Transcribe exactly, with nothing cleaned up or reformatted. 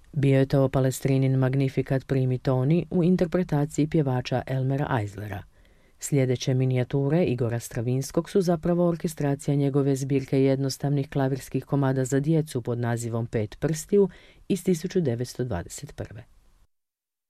Bio je to Palestrinin Magnificat primi toni u interpretaciji pjevača Elmera Eislera. Sljedeće minijature Igora Stravinskog su zapravo orkestracija njegove zbirke jednostavnih klavirskih komada za djecu pod nazivom Pet prstiju iz tisuću devetsto dvadeset prve.